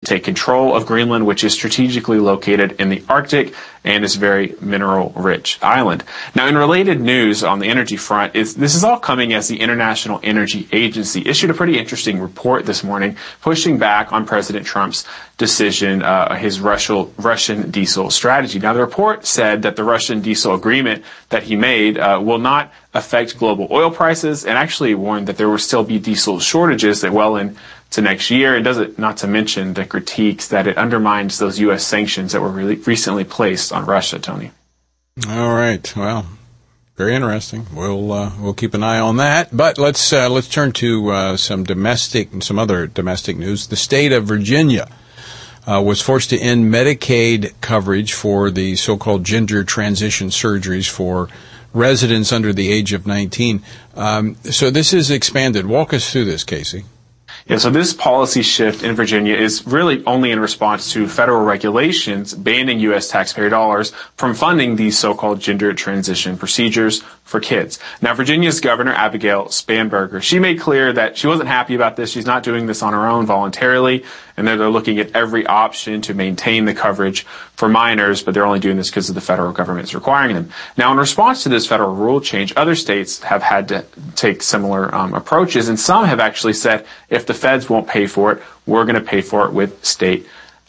take control of Greenland, which is strategically located in the Arctic and is very mineral-rich island. Now, in related news on the energy front, this is all coming as the International Energy Agency issued a pretty interesting report this morning, pushing back on President Trump's decision, his Russian diesel strategy. Now, the report said that the Russian diesel agreement that he made will not affect global oil prices, and actually warned that there will still be diesel shortages that well into next year. It doesn't, not to mention the critiques that it undermines those U.S. sanctions that were recently placed on Russia, Tony. All right. Well, very interesting. We'll keep an eye on that. But let's turn to some other domestic news. The state of Virginia was forced to end Medicaid coverage for the so-called gender transition surgeries for residents under the age of 19. So this is expanded. Walk us through this, Casey. Yeah, so this policy shift in Virginia is really only in response to federal regulations banning U.S. taxpayer dollars from funding these so-called gender transition procedures for kids. Now, Virginia's Governor Abigail Spanberger, she made clear that she wasn't happy about this. She's not doing this on her own voluntarily, and that they're looking at every option to maintain the coverage for minors, but they're only doing this because of the federal government's requiring them. Now, in response to this federal rule change, other states have had to take similar approaches, and some have actually said, if the feds won't pay for it, we're going to pay for it with state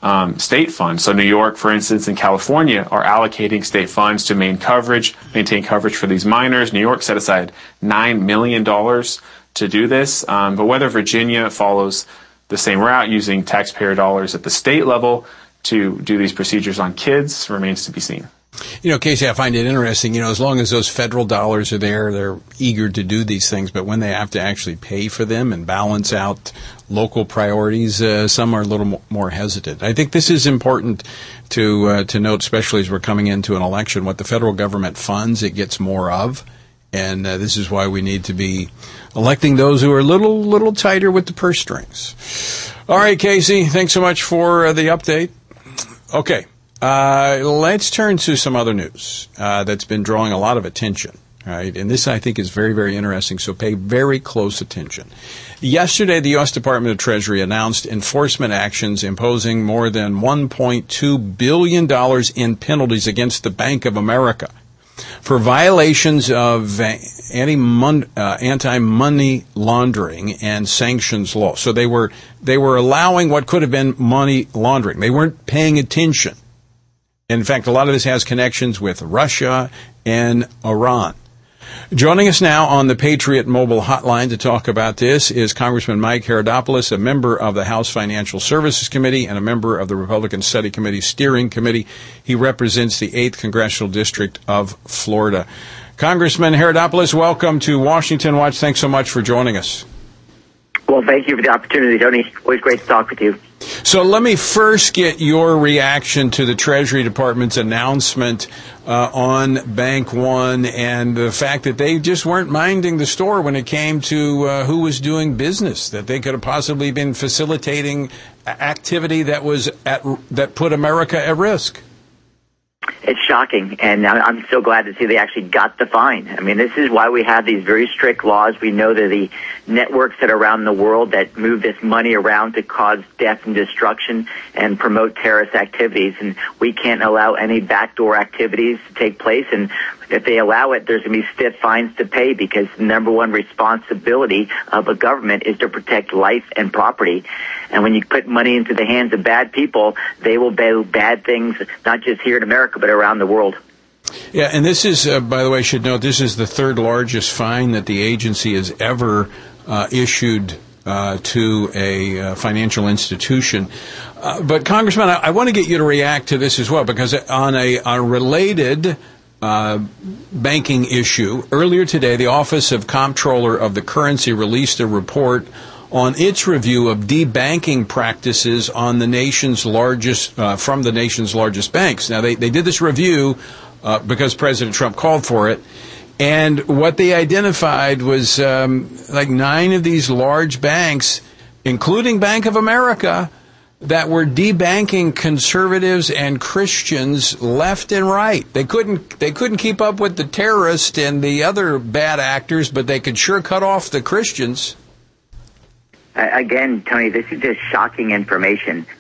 funds. So New York, for instance, and California are allocating state funds to maintain coverage for these minors. New York set aside $9 million to do this, but whether Virginia follows the same route using taxpayer dollars at the state level to do these procedures on kids remains to be seen. You know, Casey, I find it interesting, as long as those federal dollars are there, they're eager to do these things, but when they have to actually pay for them and balance out local priorities, some are a little more hesitant. I think this is important to note, especially as we're coming into an election. What the federal government funds, it gets more of, and this is why we need to be electing those who are a little tighter with the purse strings. All right, Casey, thanks so much for the update. Okay. Let's turn to some other news that's been drawing a lot of attention, right? And this, I think, is very, very interesting, so pay very close attention. Yesterday, the U.S. Department of Treasury announced enforcement actions imposing more than $1.2 billion in penalties against the Bank of America for violations of anti-money laundering and sanctions law. So they were allowing what could have been money laundering. They weren't paying attention. In fact, a lot of this has connections with Russia and Iran. Joining us now on the Patriot Mobile Hotline to talk about this is Congressman Mike Herodopoulos, a member of the House Financial Services Committee and a member of the Republican Study Committee Steering Committee. He represents the 8th Congressional District of Florida. Congressman Herodopoulos, welcome to Washington Watch. Thanks so much for joining us. Well, thank you for the opportunity, Tony. Always great to talk with you. So let me first get your reaction to the Treasury Department's announcement on Bank One and the fact that they just weren't minding the store when it came to who was doing business, that they could have possibly been facilitating activity that put America at risk. It's shocking, and I'm so glad to see they actually got the fine. I mean, this is why we have these very strict laws. We know that the networks that are around the world that move this money around to cause death and destruction and promote terrorist activities, and we can't allow any backdoor activities to take place. And if they allow it, there's going to be stiff fines to pay, because the number one responsibility of a government is to protect life and property. And when you put money into the hands of bad people, they will do bad things, not just here in America, but around the world. Yeah, and this is, by the way, I should note, this is the third largest fine that the agency has ever issued to a financial institution. But, Congressman, I want to get you to react to this as well, because on a related banking issue, earlier today, the Office of Comptroller of the Currency released a report on its review of debanking practices on the nation's largest, from the nation's largest banks. Now, they did this review because President Trump called for it, and what they identified was like 9 of these large banks, including Bank of America, that were debanking conservatives and Christians left and right. They couldn't keep up with the terrorists and the other bad actors, but they could sure cut off the Christians. Again, Tony, this is just shocking information.